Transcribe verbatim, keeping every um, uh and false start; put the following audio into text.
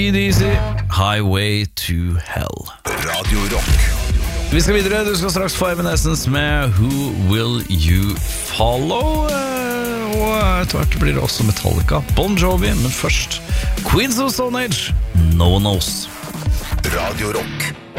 Easy, Highway to Hell. Radio Rock. Vi skal videre, du skal straks få Evanescence med Who Will You Follow? Eh, Og etter hvert blir det også Metallica, Bon Jovi, men først Queens of Stone Age, No One Knows. Radio Rock.